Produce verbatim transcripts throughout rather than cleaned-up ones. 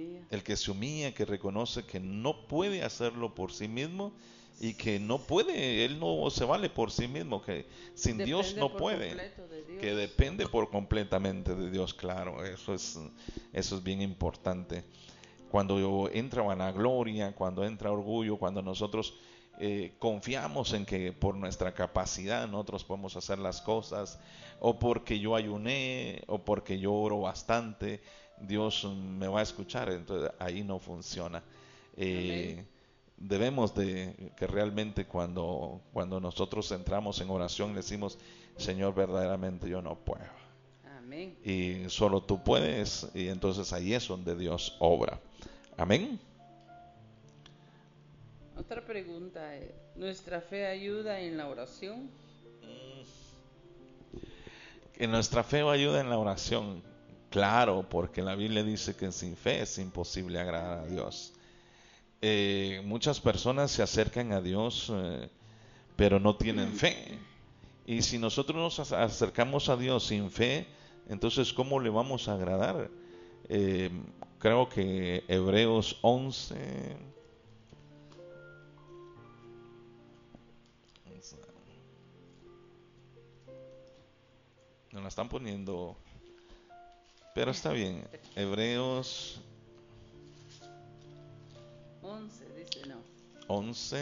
El que se humilla, que reconoce que no puede hacerlo por sí mismo y que no puede, él no se vale por sí mismo, que sin Depende Dios no por puede, completo de Dios. que depende por completamente de Dios, claro, eso es, eso es bien importante. Cuando entra vanagloria, cuando entra orgullo, cuando nosotros eh, confiamos en que por nuestra capacidad nosotros podemos hacer las cosas, o porque yo ayuné, o porque yo oro bastante, Dios me va a escuchar, entonces ahí no funciona. Amén. Eh, debemos de que realmente cuando, cuando nosotros entramos en oración le decimos, Señor, verdaderamente yo no puedo. Amén. Y solo tú puedes, y entonces ahí es donde Dios obra. Amén. Otra pregunta es, ¿nuestra fe ayuda en la oración? Que nuestra fe ayuda en la oración. Claro, porque la Biblia dice que sin fe es imposible agradar a Amén. Dios. Eh, muchas personas se acercan a Dios, eh, pero no tienen fe. Y si nosotros nos acercamos a Dios sin fe, entonces ¿cómo le vamos a agradar? Eh, creo que Hebreos once, nos la están poniendo, pero está bien. Hebreos once dice no. once,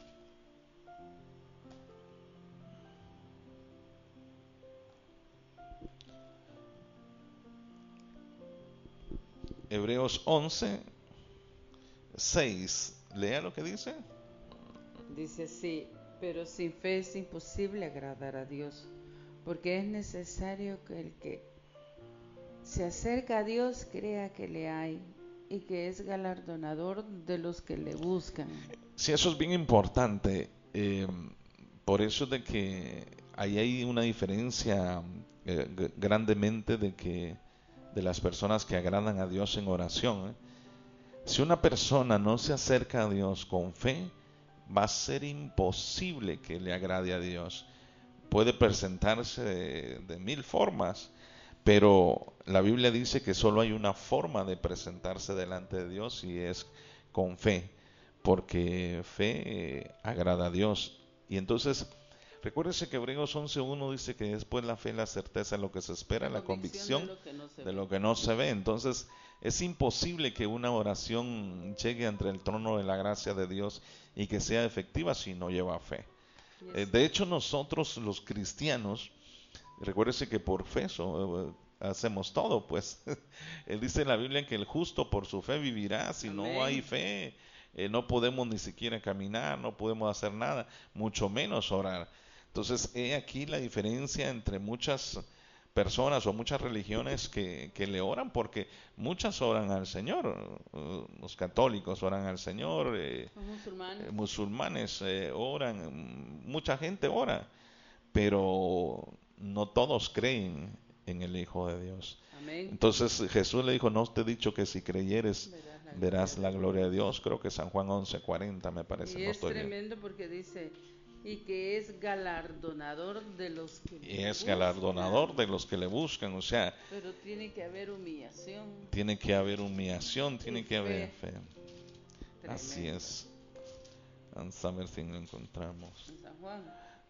Hebreos once, seis. Lea lo que dice. Dice sí, pero sin fe es imposible agradar a Dios, porque es necesario que el que se acerca a Dios crea que le hay y que es galardonador de los que le buscan. Sí, eso es bien importante. Eh, por eso de que ahí hay una diferencia eh, g- grandemente de que de las personas que agradan a Dios en oración. ¿eh? Si una persona no se acerca a Dios con fe, va a ser imposible que le agrade a Dios. Puede presentarse de, de mil formas, pero la Biblia dice que solo hay una forma de presentarse delante de Dios y es con fe, porque fe eh, agrada a Dios. Y entonces, recuérdese que Hebreos once uno dice que después la fe, la certeza de lo que se espera, La la convicción de convicción lo que no se de ve. lo que no se ve. Entonces, es imposible que una oración llegue ante el trono de la gracia de Dios y que sea efectiva si no lleva fe. Y es Eh, de cierto. hecho, nosotros los cristianos, recuérdese que por fe so- eh, hacemos todo, pues. Él dice en la Biblia que el justo por su fe vivirá. Si no hay Amén. fe, eh, no podemos ni siquiera caminar, no podemos hacer nada, mucho menos orar. Entonces, he aquí la diferencia entre muchas personas o muchas religiones que, que le oran, porque muchas oran al Señor. Eh, Los católicos oran al Señor, eh, Los musulmanes. eh, musulmanes eh, oran, mucha gente ora, pero no todos creen en el Hijo de Dios. Amén. Entonces Jesús le dijo, no te he dicho que si creyeres Verás la gloria verás la de gloria de Dios. Dios. Creo que San Juan once cuarenta me parece, Y no es estoy bien. tremendo porque dice, y que es galardonador de los que Y le es galardonador buscan. de los que le buscan, o sea, Pero tiene que haber humillación tiene que haber humillación, y tiene que haber fe. fe. Así Tremendo. es. Vamos a ver si lo encontramos. En San Juan.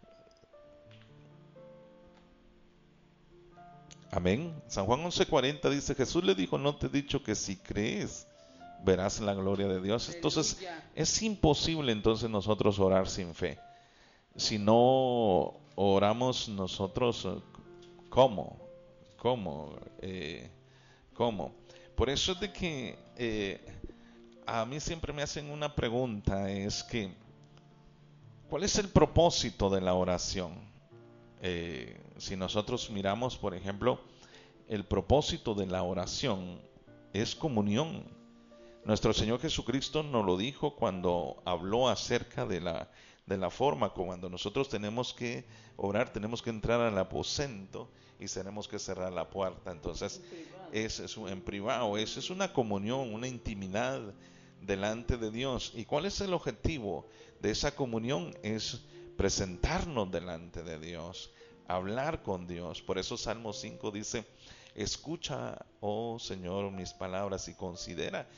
Amén. San Juan once cuarenta dice, Jesús le dijo, no te he dicho que si crees verás la gloria de Dios. Entonces, Aleluya. es imposible entonces nosotros orar sin fe. Si no oramos nosotros, eh, ¿cómo? ¿Cómo? Eh, ¿Cómo? Por eso es de que eh, a mí siempre me hacen una pregunta, es que, ¿cuál es el propósito de la oración? Eh, si nosotros miramos, por ejemplo, el propósito de la oración es comunión. Nuestro Señor Jesucristo nos lo dijo cuando habló acerca de la, de la forma cuando nosotros tenemos que orar, tenemos que entrar al aposento y tenemos que cerrar la puerta. Entonces, En privado. es, es un- en privado, eso es una comunión, una intimidad delante de Dios. ¿Y cuál es el objetivo de esa comunión? Es presentarnos delante de Dios, hablar con Dios. Por eso Salmo cinco dice, escucha, oh Señor, mis palabras y considera